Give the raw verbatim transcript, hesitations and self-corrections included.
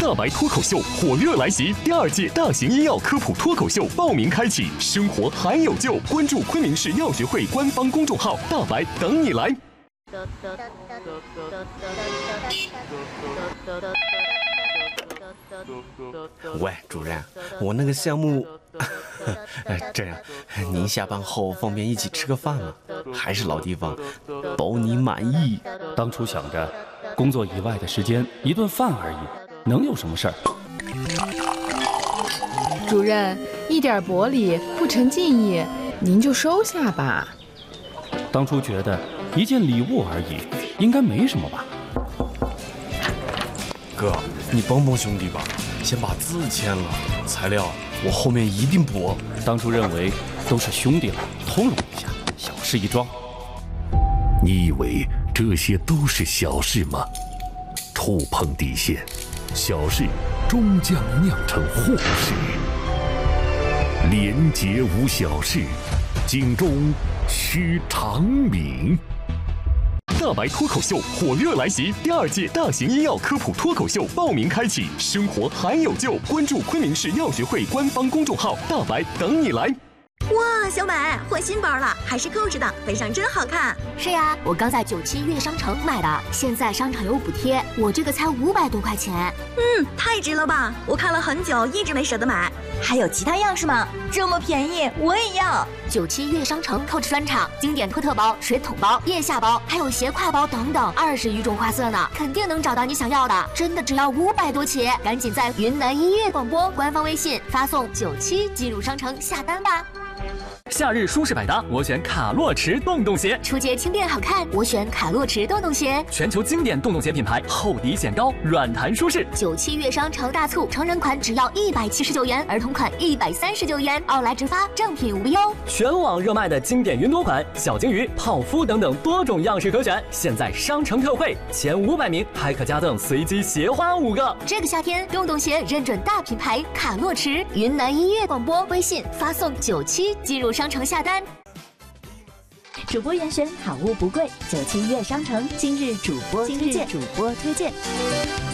大白脱口秀火热来袭，第二届大型医药科普脱口秀报名开启，生活还有救！关注昆明市药学会官方公众号“大白”，等你来。 喂，主任，我那个项目，这样，您下班后方便一起吃个饭吗？还是老地方，包你满意。 当初想着，工作以外的时间一顿饭而已，能有什么事儿？ 主任，一点薄礼不成敬意，您就收下吧。 当初觉得一件礼物而已，应该没什么吧？ 哥，你帮帮兄弟吧，先把字签了，材料我后面一定补。 当初认为都是兄弟了，通融一下，小事一桩。 你以为这些都是小事吗？触碰底线，小事终将酿成祸事。廉洁无小事，警钟须长鸣。 大白脱口秀火热来袭，第二届大型医药科普脱口秀报名开启，生活还有救！关注昆明市药学会官方公众号“大白”，等你来。 哇，小美换新包了，还是扣着的，背上真好看。 是呀，我刚在九七悦商城买的，现在商场有补贴，我这个才五百多块钱。 嗯，太值了吧！我看了很久，一直没舍得买。还有其他样式吗？这么便宜，我也要。 九七悦商城 Coach 专场，经典托特包、水桶包、腋下包，还有斜挎包等等，二十余种花色呢，肯定能找到你想要的。真的只要五百多起，赶紧在云南音乐广播官方微信发送九七进入商城下单吧。 夏日舒适百搭，我选卡洛驰洞洞鞋； 初节轻便好看，我选卡洛驰洞洞鞋。 全球经典洞洞鞋品牌，厚底显高，软弹舒适。 九七悦商城大促，成人款只要一百七十九元，儿童款一百三十九元，奥莱直发，正品无忧。 全网热卖的经典云朵款，小鲸鱼、泡芙等等多种样式可选，现在商城特惠，前五百名还可加赠随机鞋花五个。 这个夏天，洞洞鞋认准大品牌卡洛驰。云南音乐广播微信发送九七进入商城下单。 主播严选好物不贵，九七悦商城今日主播今日主播推荐。